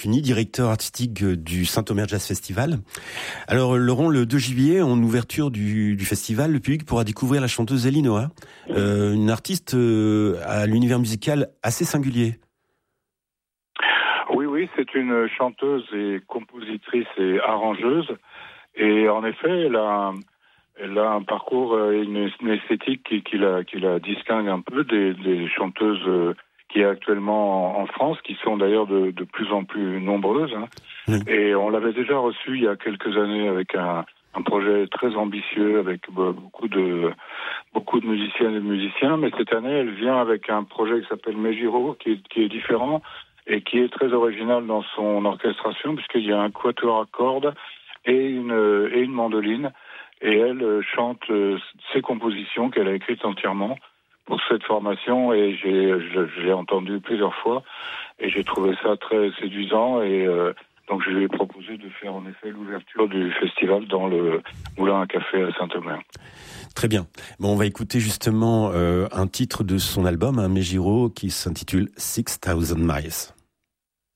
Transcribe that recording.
Cuny, directeur artistique du Saint-Omer Jazz Festival. Alors Laurent, le 2 juillet, en ouverture du festival, le public pourra découvrir la chanteuse Elinoa, une artiste à l'univers musical assez singulier. Oui, c'est une chanteuse et compositrice et arrangeuse. Et en effet, elle a un parcours, une esthétique qui la distingue un peu des chanteuses qui est actuellement en France, qui sont d'ailleurs de plus en plus nombreuses. Hein. Oui. Et on l'avait déjà reçue il y a quelques années avec un projet très ambitieux, avec beaucoup de musiciennes et de musiciens. Mais cette année, elle vient avec un projet qui s'appelle Mejiro, qui est différent et qui est très original dans son orchestration, puisqu'il y a un quatuor à cordes et une mandoline. Et elle chante ses compositions qu'elle a écrites entièrement pour cette formation, et je l'ai entendu plusieurs fois et j'ai trouvé ça très séduisant, et donc je lui ai proposé de faire en effet l'ouverture du festival dans le Moulin à Café à Saint-Omer. Très bien. Bon, on va écouter justement un titre de son album, Mejiro, qui s'intitule 6000 Miles.